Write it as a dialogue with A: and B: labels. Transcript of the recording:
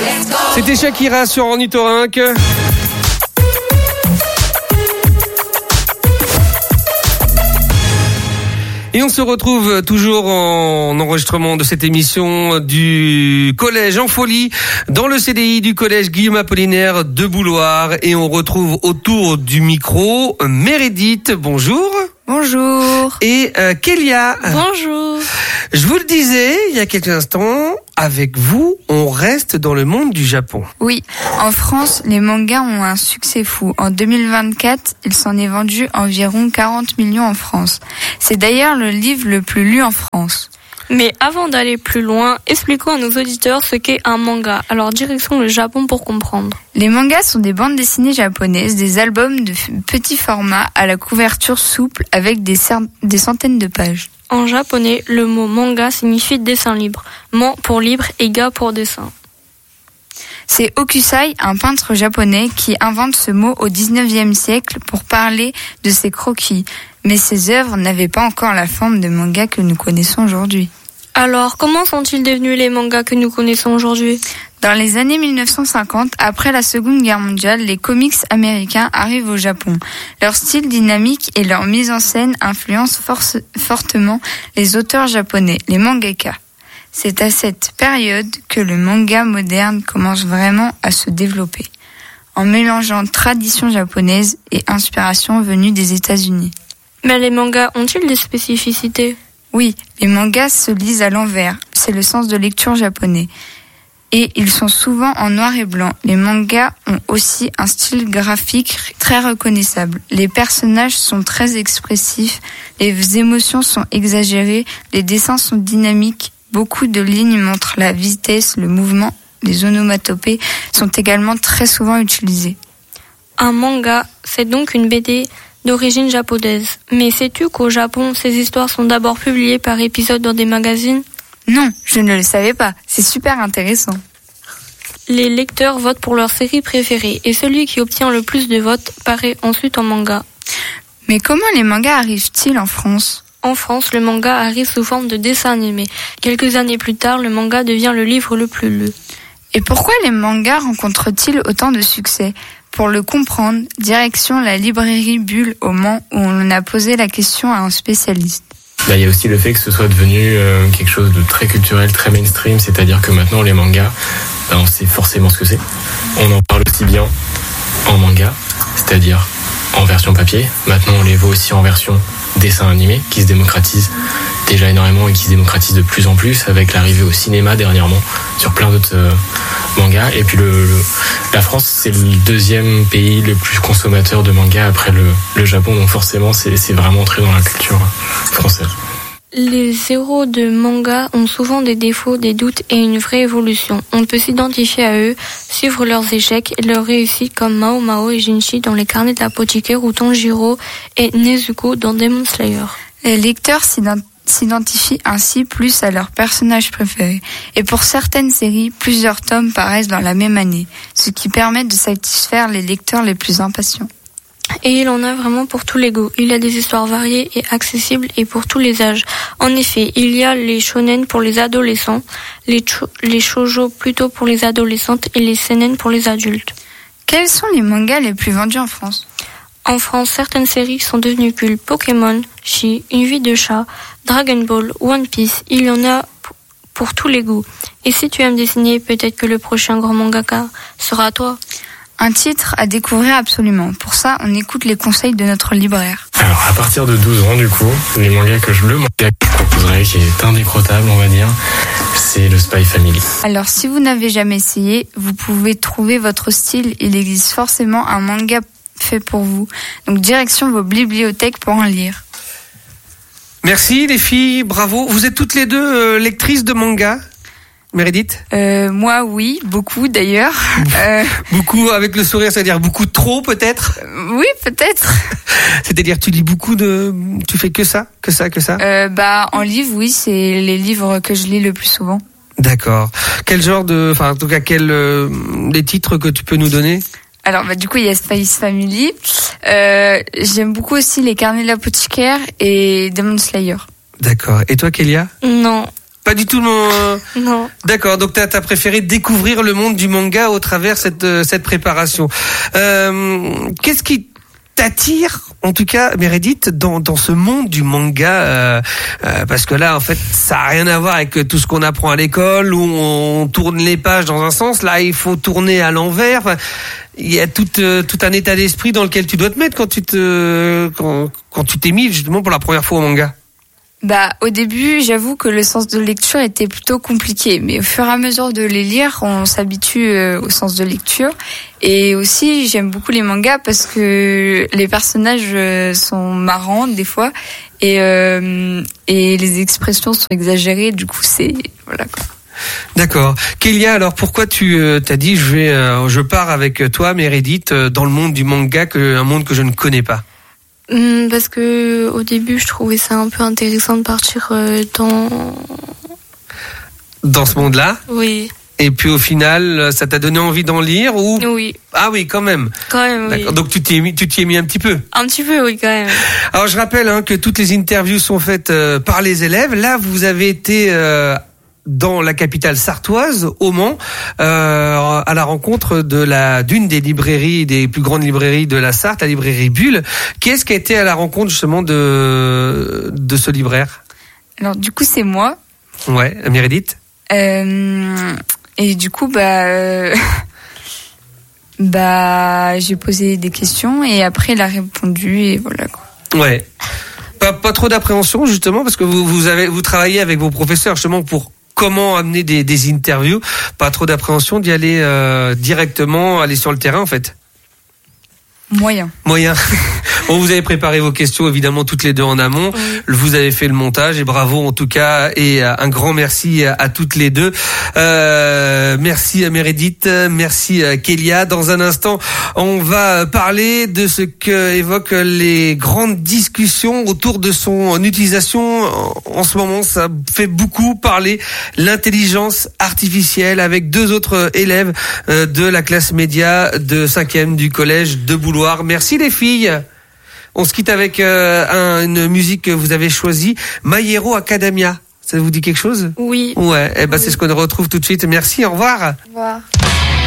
A: C'était Shakira sur Ornithorynque. Et on se retrouve toujours en enregistrement de cette émission du Collège en Folie dans le CDI du Collège Guillaume Apollinaire de Bouloire. Et on retrouve autour du micro Meredith. Bonjour.
B: Bonjour.
A: Et Kélia.
C: Bonjour.
A: Je vous le disais il y a quelques instants, avec vous, on reste dans le monde du Japon.
B: Oui, en France, les mangas ont un succès fou. En 2024, il s'en est vendu environ 40 millions en France. C'est d'ailleurs le livre le plus lu en France.
C: Mais avant d'aller plus loin, expliquons à nos auditeurs ce qu'est un manga. Alors direction le Japon pour comprendre.
B: Les mangas sont des bandes dessinées japonaises, des albums de petit format à la couverture souple avec des centaines de pages.
C: En japonais, le mot manga signifie dessin libre. Man pour libre et ga pour dessin.
B: C'est Hokusai, un peintre japonais, qui invente ce mot au 19e siècle pour parler de ses croquis. Mais ses œuvres n'avaient pas encore la forme de manga que nous connaissons aujourd'hui.
C: Alors, comment sont-ils devenus les mangas que nous connaissons aujourd'hui ?
B: Dans les années 1950, après la Seconde Guerre mondiale, les comics américains arrivent au Japon. Leur style dynamique et leur mise en scène influencent fortement les auteurs japonais, les mangaka. C'est à cette période que le manga moderne commence vraiment à se développer, en mélangeant tradition japonaise et inspiration venue des États-Unis.
C: Mais les mangas ont-ils des spécificités ?
B: Oui, les mangas se lisent à l'envers, c'est le sens de lecture japonais. Et ils sont souvent en noir et blanc. Les mangas ont aussi un style graphique très reconnaissable. Les personnages sont très expressifs, les émotions sont exagérées, les dessins sont dynamiques, beaucoup de lignes montrent la vitesse, le mouvement, les onomatopées sont également très souvent utilisés.
C: Un manga, c'est donc une BD d'origine japonaise. Mais sais-tu qu'au Japon, ces histoires sont d'abord publiées par épisodes dans des magazines ?
B: Non, je ne le savais pas. C'est super intéressant.
C: Les lecteurs votent pour leur série préférée et celui qui obtient le plus de votes paraît ensuite en manga.
B: Mais comment les mangas arrivent-ils en France ?
C: En France, le manga arrive sous forme de dessin animé. Quelques années plus tard, le manga devient le livre le plus lu.
B: Et pourquoi les mangas rencontrent-ils autant de succès ? Pour le comprendre, direction la librairie Bulle au Mans où on a posé la question à un spécialiste.
D: Il y a aussi le fait que ce soit devenu quelque chose de très culturel, très mainstream, c'est-à-dire que maintenant les mangas, on sait forcément ce que c'est. On en parle aussi bien en manga, c'est-à-dire en version papier. Maintenant on les voit aussi en version dessin animé, qui se démocratise déjà énormément et qui se démocratise de plus en plus avec l'arrivée au cinéma dernièrement sur plein d'autres mangas. Et puis la France, c'est le deuxième pays le plus consommateur de mangas après le Japon, donc forcément c'est vraiment entré dans la culture française.
C: Les héros de manga ont souvent des défauts, des doutes et une vraie évolution. On peut s'identifier à eux, suivre leurs échecs et leurs réussites comme Mao Mao et Jinchi dans les carnets d'apothicaire ou Tanjiro et Nezuko dans Demon Slayer.
B: Les lecteurs s'identifient ainsi plus à leurs personnages préférés. Et pour certaines séries, plusieurs tomes paraissent dans la même année, ce qui permet de satisfaire les lecteurs les plus impatients.
C: Et il en a vraiment pour tous les goûts. Il y a des histoires variées et accessibles et pour tous les âges. En effet, il y a les shonen pour les adolescents, les shoujo plutôt pour les adolescentes et les seinen pour les adultes.
B: Quels sont les mangas les plus vendus en France ?
C: En France, certaines séries sont devenues cultes. Pokémon, Chi, Une vie de chat, Dragon Ball, One Piece, il y en a pour tous les goûts. Et si tu aimes dessiner, peut-être que le prochain grand mangaka sera toi.
B: Un titre à découvrir absolument. Pour ça, on écoute les conseils de notre libraire.
D: Alors, à partir de 12 ans, du coup, le manga que je proposerais, qui est indécrottable, on va dire, c'est le Spy Family.
B: Alors, si vous n'avez jamais essayé, vous pouvez trouver votre style. Il existe forcément un manga fait pour vous. Donc, direction vos bibliothèques pour en lire.
A: Merci les filles, bravo. Vous êtes toutes les deux lectrices de manga ? Meredith ?
B: Moi, oui, beaucoup d'ailleurs.
A: Beaucoup avec le sourire, c'est-à-dire beaucoup trop peut-être ?
B: Oui, peut-être.
A: C'est-à-dire tu lis tu fais que ça ?
B: En livre, oui, c'est les livres que je lis le plus souvent.
A: D'accord. Quel genre en tout cas, les titres que tu peux nous donner ?
B: Alors, du coup, il y a Spy Family. J'aime beaucoup aussi les carnets de l'apothicaire et Demon Slayer.
A: D'accord. Et toi, Kélia ?
C: Non.
A: Pas du tout
C: Non.
A: D'accord, donc t'as préféré découvrir le monde du manga au travers cette préparation. Qu'est-ce qui t'attire, en tout cas, Meredith, dans ce monde du manga, parce que là, en fait, ça a rien à voir avec tout ce qu'on apprend à l'école où on tourne les pages dans un sens. Là, il faut tourner à l'envers. Enfin, il y a tout un état d'esprit dans lequel tu dois te mettre quand tu t'es mis justement pour la première fois au manga.
B: Au début, j'avoue que le sens de lecture était plutôt compliqué, mais au fur et à mesure de les lire, on s'habitue au sens de lecture. Et aussi, j'aime beaucoup les mangas parce que les personnages sont marrants des fois et les expressions sont exagérées. Du coup, c'est voilà quoi.
A: D'accord. Kélia, alors pourquoi tu t'as dit je pars avec toi, Meredith, dans le monde du manga, un monde que je ne connais pas?
C: Parce que au début, je trouvais ça un peu intéressant de partir
A: dans ce monde-là.
C: Oui.
A: Et puis au final, ça t'a donné envie d'en lire ou?
C: Oui.
A: Ah oui, quand même.
C: Quand même, oui.
A: D'accord. Donc tu t'y es mis un petit peu.
C: Un petit peu, oui, quand même.
A: Alors je rappelle que toutes les interviews sont faites par les élèves. Là, vous avez été dans la capitale sartoise, au Mans, à la rencontre d'une des librairies, des plus grandes librairies de la Sarthe, la librairie Bulle. Qui est-ce qui a été à la rencontre justement de ce libraire?
B: Alors du coup, c'est moi.
A: Ouais, Meredith.
B: Et du coup, j'ai posé des questions et après, il a répondu et voilà quoi.
A: Ouais. Pas trop d'appréhension justement parce que vous travaillez avec vos professeurs justement pour comment amener des interviews. Pas trop d'appréhension d'y aller directement, aller sur le terrain en fait.
B: Moyen.
A: Bon, vous avez préparé vos questions évidemment toutes les deux en amont. Oui. Vous avez fait le montage et bravo en tout cas et un grand merci à toutes les deux. Merci à Meredith, merci à Kélia. Dans un instant, on va parler de ce que évoquent les grandes discussions autour de son utilisation. En ce moment, ça fait beaucoup parler l'intelligence artificielle avec deux autres élèves de la classe média de 5e du collège de Bouloir. Merci les filles. On se quitte avec une musique que vous avez choisie, My Hero Academia. Ça vous dit quelque chose?
C: Oui.
A: Ouais, c'est ce qu'on retrouve tout de suite. Merci, au revoir.
C: Au revoir.